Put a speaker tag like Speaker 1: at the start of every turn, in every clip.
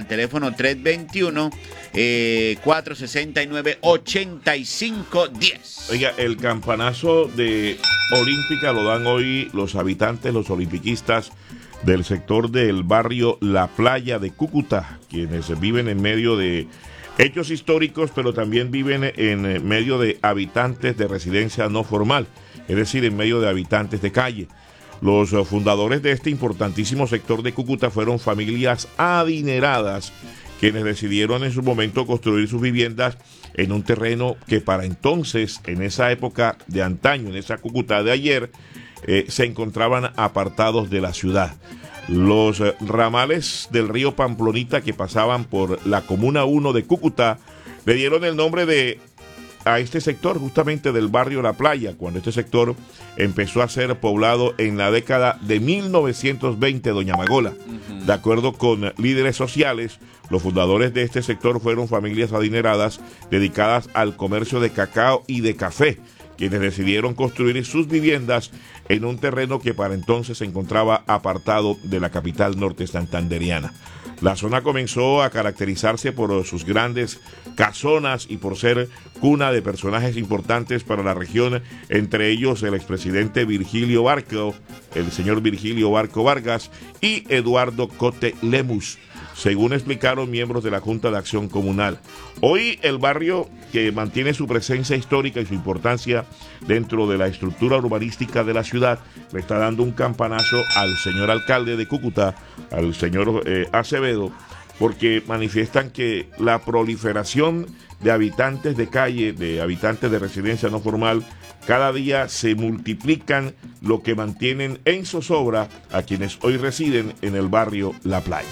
Speaker 1: al teléfono 321-469-8510.
Speaker 2: Oiga, el campanazo de Olímpica lo dan hoy los habitantes, los olimpiquistas del sector del barrio La Playa de Cúcuta, quienes viven en medio de hechos históricos, pero también viven en medio de habitantes de residencia no formal, es decir, en medio de habitantes de calle. Los fundadores de este importantísimo sector de Cúcuta fueron familias adineradas, quienes decidieron en su momento construir sus viviendas en un terreno que para entonces, en esa época de antaño, en esa Cúcuta de ayer, se encontraban apartados de la ciudad. Los ramales del río Pamplonita que pasaban por la Comuna 1 de Cúcuta le dieron el nombre a este sector, justamente del barrio La Playa, cuando este sector empezó a ser poblado en la década de 1920, doña Magola. De acuerdo con líderes sociales, los fundadores de este sector fueron familias adineradas dedicadas al comercio de cacao y de café, quienes decidieron construir sus viviendas en un terreno que para entonces se encontraba apartado de la capital norte santanderiana. La zona comenzó a caracterizarse por sus grandes casonas y por ser cuna de personajes importantes para la región, entre ellos el expresidente Virgilio Barco, el señor Virgilio Barco Vargas y Eduardo Cote Lemus, según explicaron miembros de la Junta de Acción Comunal. Hoy el barrio, que mantiene su presencia histórica y su importancia dentro de la estructura urbanística de la ciudad, le está dando un campanazo al señor alcalde de Cúcuta, al señor Acevedo, porque manifiestan que la proliferación de habitantes de calle, de habitantes de residencia no formal, cada día se multiplican, lo que mantienen en zozobra a quienes hoy residen en el barrio La Playa.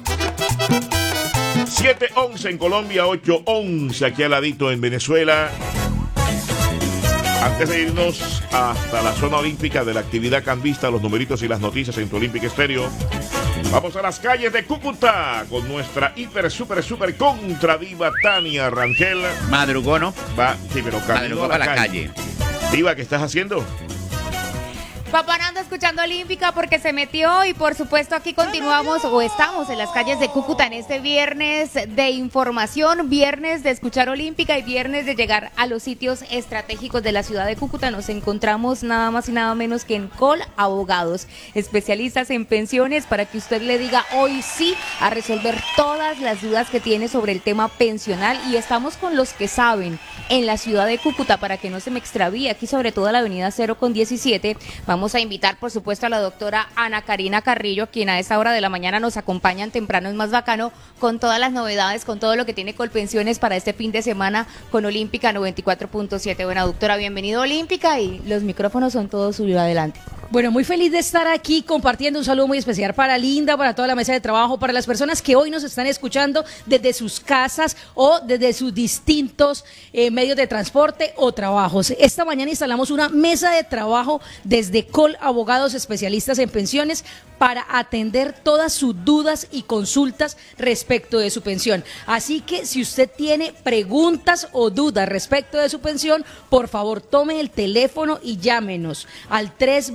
Speaker 2: 7:11 en Colombia, 8:11 aquí al ladito en Venezuela. Antes de irnos hasta la zona olímpica de la actividad cambista, los numeritos y las noticias en tu Olímpica Estéreo, vamos a las calles de Cúcuta con nuestra super contra diva Tania Rangel.
Speaker 1: Madrugó, ¿no?
Speaker 2: Sí, pero camino a la calle. Diva, ¿qué estás haciendo?
Speaker 3: Papá anda escuchando Olímpica porque se metió y por supuesto aquí continuamos o estamos en las calles de Cúcuta en este viernes de información, viernes de escuchar Olímpica y viernes de llegar a los sitios estratégicos de la ciudad de Cúcuta. Nos encontramos nada más y nada menos que en Col Abogados, especialistas en pensiones, para que usted le diga hoy sí a resolver todas las dudas que tiene sobre el tema pensional, y estamos con los que saben en la ciudad de Cúcuta para que no se me extravíe, aquí sobre todo a la avenida 0 con 17. Vamos a invitar, por supuesto, a la doctora Ana Karina Carrillo, quien a esta hora de la mañana nos acompaña temprano, es más bacano, con todas las novedades, con todo lo que tiene Colpensiones para este fin de semana con Olímpica 94.7. Bueno, doctora, bienvenido a Olímpica y los micrófonos son todos suyos, adelante.
Speaker 4: Bueno, muy feliz de estar aquí compartiendo un saludo muy especial para Linda, para toda la mesa de trabajo, para las personas que hoy nos están escuchando desde sus casas o desde sus distintos medios de transporte o trabajos. Esta mañana instalamos una mesa de trabajo desde Col Abogados, especialistas en pensiones, para atender todas sus dudas y consultas respecto de su pensión. Así que si usted tiene preguntas o dudas respecto de su pensión, por favor tome el teléfono y llámenos al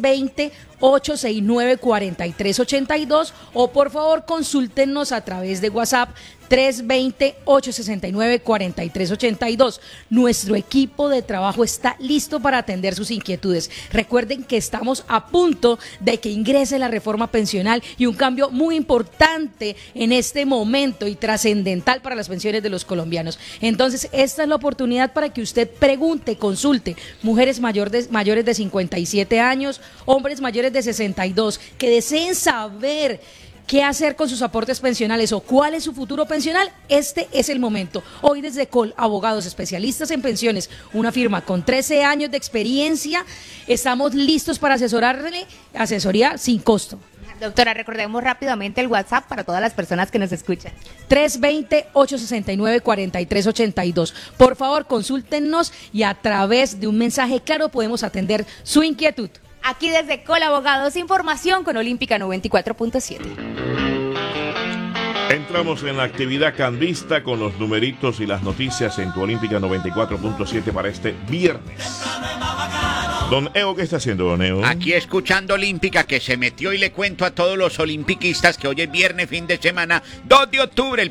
Speaker 4: 320-869-4382 o por favor consúltenos a través de WhatsApp 320-869-4382. Nuestro equipo de trabajo está listo para atender sus inquietudes. Recuerden que estamos a punto de que ingrese la reforma pensional y un cambio muy importante en este momento y trascendental para las pensiones de los colombianos. Entonces, esta es la oportunidad para que usted pregunte, consulte. Mujeres mayores de 57 años, hombres mayores de 62, que deseen saber qué hacer con sus aportes pensionales o cuál es su futuro pensional. Este es el momento. Hoy desde Col Abogados, especialistas en pensiones, una firma con 13 años de experiencia, estamos listos para asesorarle, asesoría sin costo.
Speaker 3: Doctora, recordemos rápidamente el WhatsApp para todas las personas que nos escuchan.
Speaker 4: 320-869-4382. Por favor, consúltenos y a través de un mensaje claro podemos atender su inquietud.
Speaker 3: Aquí desde Col Abogados, información con Olímpica 94.7.
Speaker 2: Entramos en la actividad cambista con los numeritos y las noticias en tu Olímpica 94.7 para este viernes. Don Eo, ¿qué está haciendo, don Eo?
Speaker 1: Aquí escuchando Olímpica, que se metió, y le cuento a todos los olimpiquistas que hoy es viernes, fin de semana, 2 de octubre, el